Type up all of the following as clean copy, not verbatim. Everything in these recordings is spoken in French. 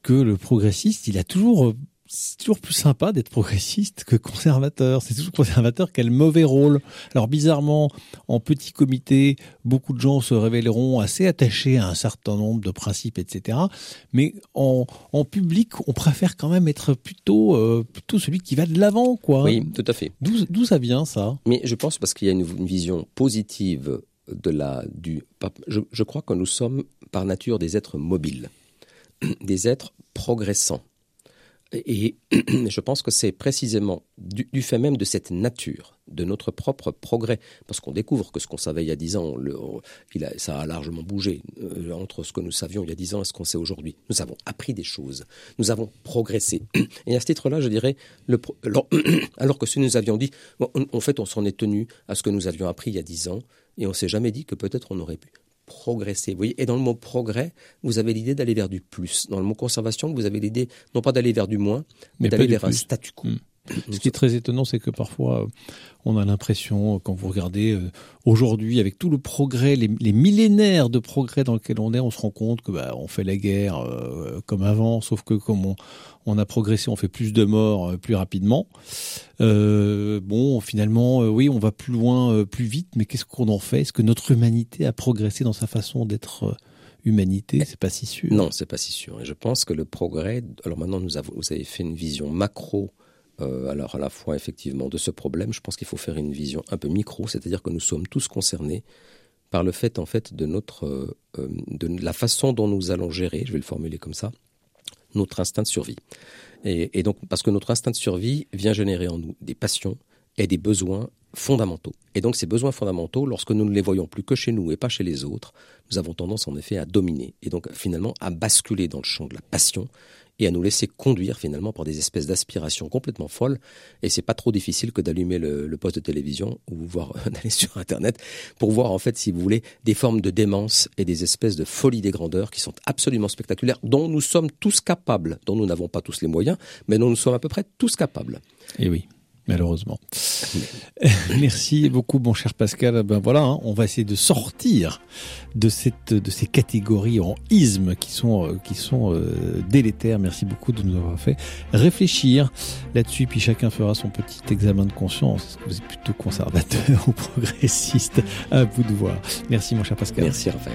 que le progressiste, c'est toujours plus sympa d'être progressiste que conservateur. C'est toujours conservateur qui a le mauvais rôle. Alors bizarrement, en petit comité, beaucoup de gens se révéleront assez attachés à un certain nombre de principes, etc. Mais en public, on préfère quand même être plutôt celui qui va de l'avant, quoi. Oui, tout à fait. D'où ça vient, ça ? Mais je pense parce qu'il y a une vision positive je crois que nous sommes par nature des êtres mobiles, des êtres progressants. Et je pense que c'est précisément du fait même de cette nature, de notre propre progrès, parce qu'on découvre que ce qu'on savait il y a 10 ans, ça a largement bougé entre ce que nous savions il y a 10 ans et ce qu'on sait aujourd'hui. Nous avons appris des choses, nous avons progressé. Et à ce titre-là, je dirais, alors que si nous avions dit, en fait, on s'en est tenu à ce que nous avions appris il y a 10 ans, et on ne s'est jamais dit que peut-être on aurait pu progresser. Vous voyez, et dans le mot progrès, vous avez l'idée d'aller vers du plus. Dans le mot conservation, vous avez l'idée non pas d'aller vers du moins, mais d'aller vers un statu quo. Ce qui est très étonnant, c'est que parfois, on a l'impression, quand vous regardez aujourd'hui, avec tout le progrès, les millénaires de progrès dans lesquels on se rend compte que on fait la guerre comme avant, sauf que comme on a progressé, on fait plus de morts plus rapidement. Finalement, oui, on va plus loin, plus vite, mais qu'est-ce qu'on en fait ? Est-ce que notre humanité a progressé dans sa façon d'être humanité ? C'est pas si sûr. Non, c'est pas si sûr. Et je pense que le progrès... Alors maintenant, vous avez fait une vision macro, alors à la fois effectivement de ce problème. Je pense qu'il faut faire une vision un peu micro, c'est-à-dire que nous sommes tous concernés par le fait, en fait, de la façon dont nous allons gérer, je vais le formuler comme ça, notre instinct de survie. Et donc, parce que notre instinct de survie vient générer en nous des passions et des besoins fondamentaux. Et donc, ces besoins fondamentaux, lorsque nous ne les voyons plus que chez nous et pas chez les autres, nous avons tendance, en effet, à dominer. Et donc, finalement, à basculer dans le champ de la passion et à nous laisser conduire, finalement, par des espèces d'aspirations complètement folles. Et c'est pas trop difficile que d'allumer le poste de télévision ou d'aller sur Internet pour voir, en fait, si vous voulez, des formes de démence et des espèces de folie des grandeurs qui sont absolument spectaculaires, dont nous sommes tous capables, dont nous n'avons pas tous les moyens, mais dont nous sommes à peu près tous capables. Et oui. Malheureusement. Merci beaucoup, mon cher Pascal. On va essayer de sortir de ces catégories en ismes qui sont délétères. Merci beaucoup de nous avoir fait réfléchir là-dessus. Puis chacun fera son petit examen de conscience. Est-ce que vous êtes plutôt conservateur ou progressiste ? À vous de voir. Merci, mon cher Pascal. Merci, Raphaël.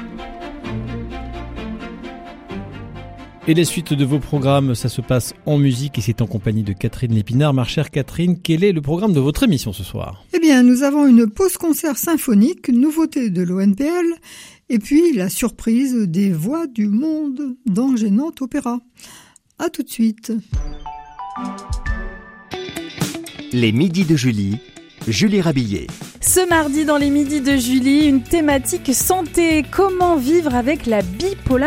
Et la suite de vos programmes, ça se passe en musique et c'est en compagnie de Catherine Lépinard. Ma chère Catherine, quel est le programme de votre émission ce soir ? Eh bien, nous avons une pause-concert symphonique, nouveauté de l'ONPL, et puis la surprise des Voix du Monde dans Gênante Opéra. À tout de suite. Les Midis de Julie, Julie Rabillet. Ce mardi dans les Midis de Julie, une thématique santé. Comment vivre avec la bipolarité ?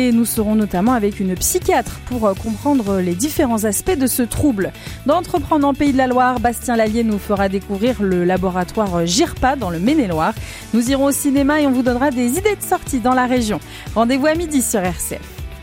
Nous serons notamment avec une psychiatre pour comprendre les différents aspects de ce trouble. D'Entreprendre en Pays de la Loire, Bastien Lallier nous fera découvrir le laboratoire GIRPA dans le Maine-et-Loire. Nous irons au cinéma et on vous donnera des idées de sortie dans la région. Rendez-vous à midi sur RCF.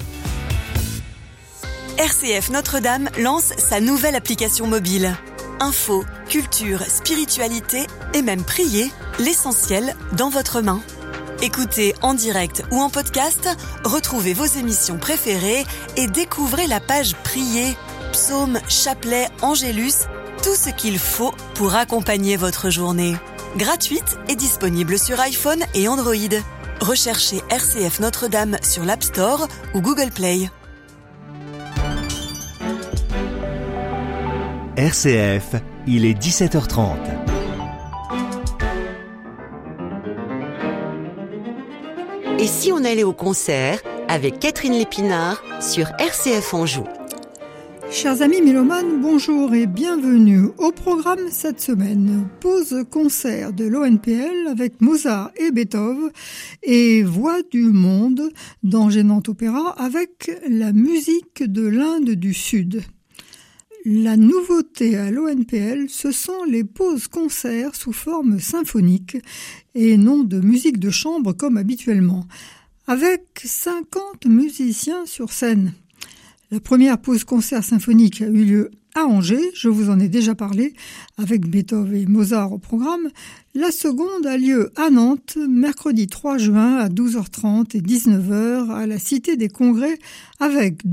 RCF Notre-Dame lance sa nouvelle application mobile. Info, culture, spiritualité et même prier, l'essentiel dans votre main. Écoutez en direct ou en podcast, retrouvez vos émissions préférées et découvrez la page Prier, psaumes, chapelets, angélus, tout ce qu'il faut pour accompagner votre journée. Gratuite et disponible sur iPhone et Android. Recherchez RCF Notre-Dame sur l'App Store ou Google Play. RCF, il est 17h30. Et si on allait au concert avec Catherine Lépinard sur RCF Anjou ? Chers amis mélomanes, bonjour et bienvenue au programme cette semaine. Pause concert de l'ONPL avec Mozart et Beethoven et Voix du Monde dans Gênante Opéra avec la musique de l'Inde du Sud. La nouveauté à l'ONPL, ce sont les pauses-concerts sous forme symphonique et non de musique de chambre comme habituellement, avec 50 musiciens sur scène. La première pause-concert symphonique a eu lieu à Angers, je vous en ai déjà parlé, avec Beethoven et Mozart au programme. La seconde a lieu à Nantes, mercredi 3 juin à 12h30 et 19h à la Cité des Congrès, avec